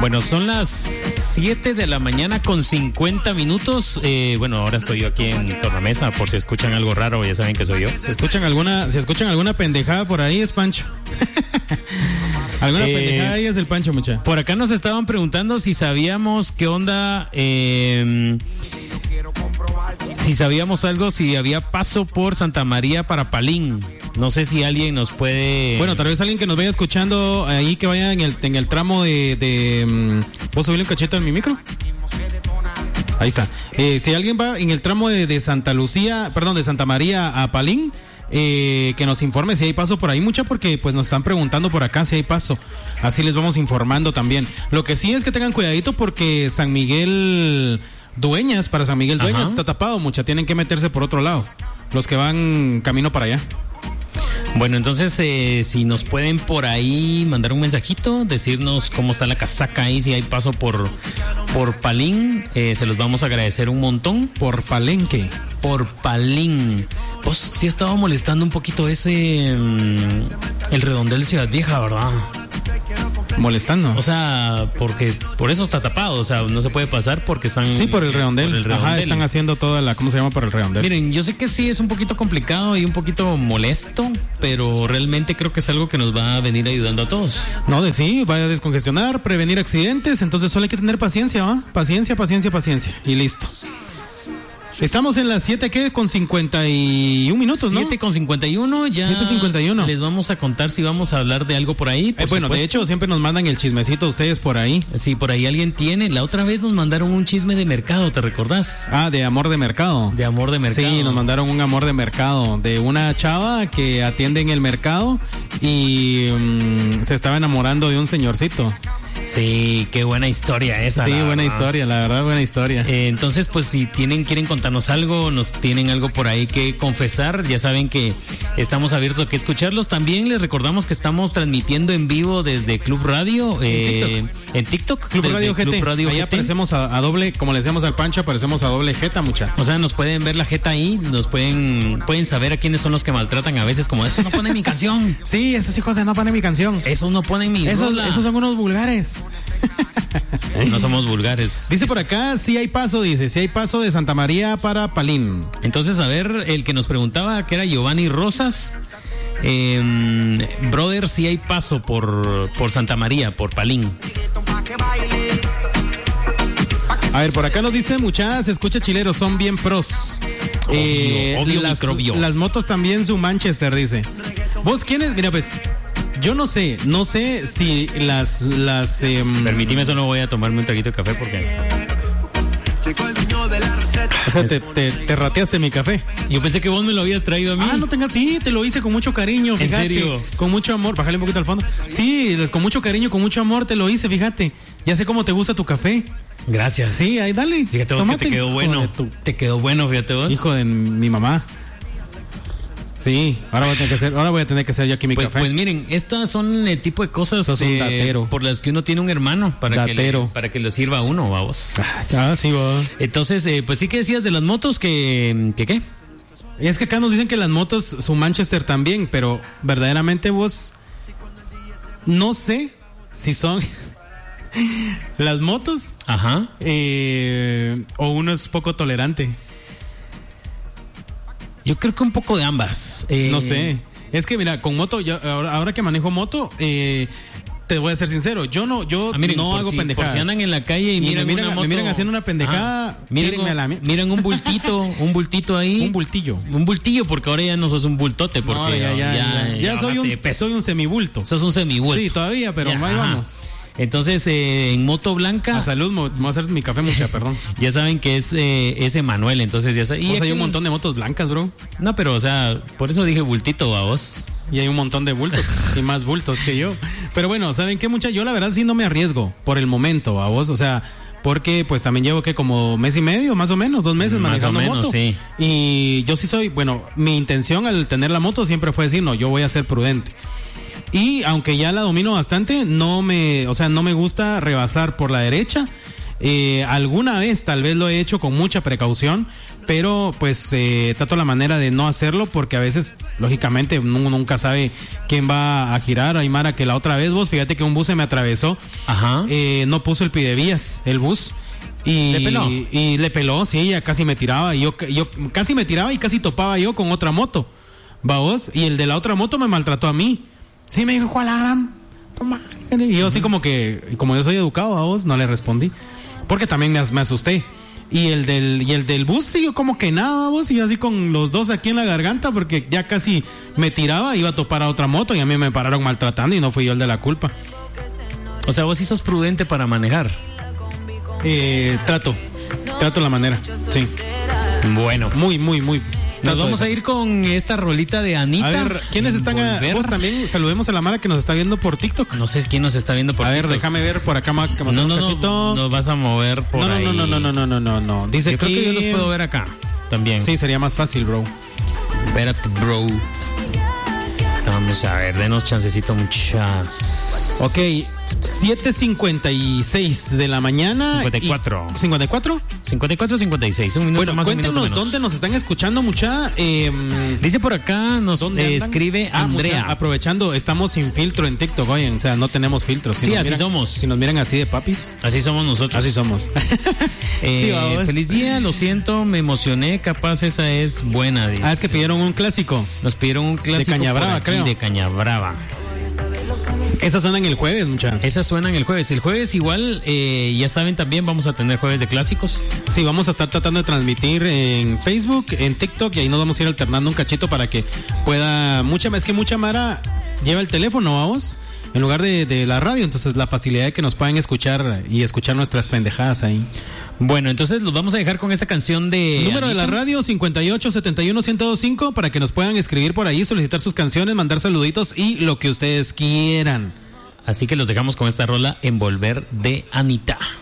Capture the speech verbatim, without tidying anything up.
Bueno, son las siete de la mañana con cincuenta minutos. Eh, bueno, ahora estoy yo aquí en Tornamesa, por si escuchan algo raro, ya saben que soy yo. Si escuchan alguna, si escuchan alguna pendejada por ahí, es Pancho. Alguna eh, pendejada ahí es el Pancho, mucha. Por acá nos estaban preguntando si sabíamos qué onda, eh, si sabíamos algo, si había paso por Santa María para Palín. No sé si alguien nos puede... Bueno, tal vez alguien que nos vaya escuchando ahí, que vaya en el, en el tramo de... de ¿puedo subirle un cachete a mi micro? Ahí está. Eh, si alguien va en el tramo de, de Santa Lucía, perdón, de Santa María a Palín, eh, que nos informe si hay paso por ahí, mucha, porque pues nos están preguntando por acá si hay paso. Así les vamos informando también. Lo que sí es que tengan cuidadito porque San Miguel Dueñas, para San Miguel Dueñas, ajá, está tapado, mucha. Tienen que meterse por otro lado, los que van camino para allá. Bueno, entonces, eh, si nos pueden por ahí mandar un mensajito, decirnos cómo está la casaca ahí, si hay paso por, por Palín, eh, se los vamos a agradecer un montón. Por Palenque. Por Palín. Pues sí estaba molestando un poquito ese, um, el redondel de Ciudad Vieja, ¿verdad? Molestando. O sea, porque por eso está tapado, o sea, no se puede pasar porque están... Sí, por el redondel. Por el redondel. Ajá, están haciendo toda la... ¿Cómo se llama? Por el redondel. Miren, yo sé que sí es un poquito complicado y un poquito molesto, pero realmente creo que es algo que nos va a venir ayudando a todos. No, de sí, va a descongestionar, prevenir accidentes, entonces solo hay que tener paciencia, ¿va? Paciencia, paciencia, paciencia, y listo. Estamos en las siete, ¿qué? Con cincuenta y un minutos, ¿no? siete con cincuenta y uno, ya siete cincuenta y uno. Les vamos a contar si vamos a hablar de algo por ahí. Por eh, bueno, supuesto. De hecho, siempre nos mandan el chismecito ustedes por ahí. Sí, por ahí alguien tiene. La otra vez nos mandaron un chisme de mercado, ¿te recordás? Ah, de amor de mercado. De amor de mercado. Sí, nos mandaron un amor de mercado de una chava que atiende en el mercado y um, se estaba enamorando de un señorcito. Sí, qué buena historia esa. Sí, buena historia, la verdad, buena historia. Eh, entonces, pues si tienen, quieren contarnos algo, nos tienen algo por ahí que confesar, ya saben que estamos abiertos a que escucharlos. También les recordamos que estamos transmitiendo en vivo desde Club Radio, eh, en TikTok, en TikTok Club Radio G T. Club Radio ahí G T. Aparecemos a, a doble, como le decíamos al Pancho, aparecemos a doble jeta, mucha. O sea, nos pueden ver la jeta ahí, nos pueden, pueden saber a quiénes son los que maltratan a veces, como eso no pone mi canción. Sí, esos hijos de no ponen mi canción. Esos no ponen mi esos, esos son unos vulgares. No somos vulgares. Dice por acá, sí hay paso, dice, sí hay paso de Santa María para Palín. Entonces, a ver, el que nos preguntaba, que era Giovanni Rosas, eh, brother, sí hay paso por, por Santa María, por Palín. A ver, por acá nos dice, muchachas, escucha chileros, son bien pros. Obvio, eh, obvio, las, microbio. Las motos también su Manchester, dice. ¿Vos quiénes? Mira, pues... Yo no sé, no sé si las... las eh, Permíteme, eso no voy a tomarme un traguito de café porque... O sea, te, te, te rateaste mi café. Yo pensé que vos me lo habías traído a mí. Ah, no tengas, sí, te lo hice con mucho cariño, fíjate. ¿En serio? Con mucho amor, bájale un poquito al fondo. Sí, con mucho cariño, con mucho amor te lo hice, fíjate. Ya sé cómo te gusta tu café. Gracias. Sí, ahí dale. Fíjate vos que te quedó bueno. Tu... Te quedó bueno, fíjate vos. Hijo de mi mamá. Sí, ahora voy a tener que hacer, ahora voy a tener que hacer yo aquí mi pues, café. Pues miren, estas son el tipo de cosas eh, por las que uno tiene un hermano para que le, para que le sirva a uno, vamos. Ah, sí, va. Entonces, eh, pues sí que decías de las motos que, que qué. Y es que acá nos dicen que las motos su Manchester también, pero verdaderamente vos no sé si son las motos, ajá, eh, o uno es poco tolerante. Yo creo que un poco de ambas. Eh... No sé. Es que mira, con moto, yo, ahora, ahora que manejo moto, eh, te voy a ser sincero, yo no, yo ah, miren, no hago si, pendejadas. Por si andan en la calle y, y miran, me, miran, una moto, me miran haciendo una pendejada, ah, miren, a la... miren un bultito, un bultito ahí. Un bultillo. Un bultillo, porque ahora ya no sos un bultote, porque no, ya, ya, ya, ya, ya, ya soy un, soy un semibulto. Sos un semibulto. Sí, todavía, pero ya, ahí vamos. Entonces, eh, en moto blanca. A salud, me voy a hacer mi café mucha, perdón. Ya saben que es eh, ese Manuel, entonces ya saben. Y hay un montón de motos blancas, bro. No, pero o sea, por eso dije bultito a vos. Y hay un montón de bultos y más bultos que yo. Pero bueno, ¿saben qué, mucha? Yo la verdad sí no me arriesgo por el momento a vos, o sea, porque pues también llevo que como mes y medio, más o menos, dos meses más manejando o menos, moto. Sí. Y yo sí soy, bueno, mi intención al tener la moto siempre fue decir, no, yo voy a ser prudente. Y aunque ya la domino bastante, no me, o sea, no me gusta rebasar por la derecha. Eh, alguna vez tal vez lo he hecho con mucha precaución, pero pues eh, trato la manera de no hacerlo porque a veces, lógicamente, uno nunca sabe quién va a girar. Hay mara que la otra vez, vos, fíjate que un bus se me atravesó. Ajá. Eh, no puso el pidevías, el bus. Y ¿Le peló? Y, y le peló, sí, ella casi me tiraba. Y yo, yo casi me tiraba y casi topaba yo con otra moto. Va vos, y el de la otra moto me maltrató a mí. Sí, me dijo, ¿cuál la gran? Toma. Y yo así como que, como yo soy educado a vos, no le respondí. Porque también me, me asusté. Y el del y el del bus siguió como que nada, vos, y yo así con los dos aquí en la garganta, porque ya casi me tiraba, iba a topar a otra moto y a mí me pararon maltratando y no fui yo el de la culpa. O sea, vos sí sos prudente para manejar. Eh, trato, trato la manera, sí. Bueno. Muy, muy, muy. Nos vamos a ir con esta rolita de Anita. A ver, ¿quiénes están? A, vos también saludemos a la mara que nos está viendo por TikTok. No sé quién nos está viendo por a TikTok. A ver, déjame ver por acá. Ma, no, no, no, nos vas a mover por no, no, ahí. No, no, no, no, no, no, no, no. Dice yo que... creo que yo los puedo ver acá también. Sí, sería más fácil, bro. Espérate, bro. Vamos a ver, denos chancecito, muchas. Ok, siete cincuenta y seis de la mañana. cincuenta y cuatro. Y, ¿cincuenta y cuatro? cincuenta y cuatro, cincuenta y seis. Un minuto bueno, más, cuéntenos un minuto menos. dónde nos están escuchando, mucha. Eh, Dice por acá, nos eh, escribe ah, Andrea. Mucha, aprovechando, estamos sin filtro en TikTok, oye, o sea, no tenemos filtros. Si sí, así miran, somos. Si nos miran así de papis. Así somos nosotros. Así somos. eh, sí, vamos. Feliz día, lo siento, me emocioné, capaz esa es buena. Dice. Ah, es que pidieron un clásico. Nos pidieron un clásico de Cañabrava, aquí, creo. De Cañabrava. Esa suenan el jueves, muchachos. Esas suenan el jueves. El jueves igual, eh, ya saben, también vamos a tener jueves de clásicos. Sí, vamos a estar tratando de transmitir en Facebook, en TikTok, y ahí nos vamos a ir alternando un cachito para que pueda, mucha, es que mucha mara lleva el teléfono, vamos, en lugar de, de la radio, entonces la facilidad de que nos puedan escuchar y escuchar nuestras pendejadas ahí. Bueno, entonces los vamos a dejar con esta canción de... El número Anita. De la radio, cincuenta y ocho, setenta y uno, ciento veinticinco, para que nos puedan escribir por ahí, solicitar sus canciones, mandar saluditos y lo que ustedes quieran. Así que los dejamos con esta rola, Envolver, de Anita.